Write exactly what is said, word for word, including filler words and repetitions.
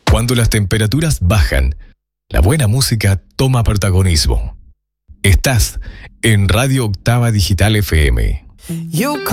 Cuando las temperaturas bajan, la buena música toma protagonismo. Estás en Radio Octava Digital F M. You